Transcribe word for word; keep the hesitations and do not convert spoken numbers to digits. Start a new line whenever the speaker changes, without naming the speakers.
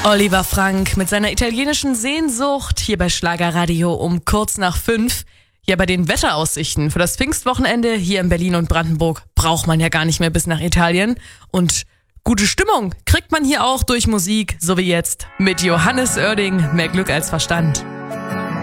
Oliver Frank mit seiner italienischen Sehnsucht hier bei Schlagerradio um kurz nach fünf. Ja, bei den Wetteraussichten für das Pfingstwochenende hier in Berlin und Brandenburg braucht man ja gar nicht mehr bis nach Italien. Und gute Stimmung kriegt man hier auch durch Musik, so wie jetzt mit Johannes Oerding, mehr Glück als Verstand.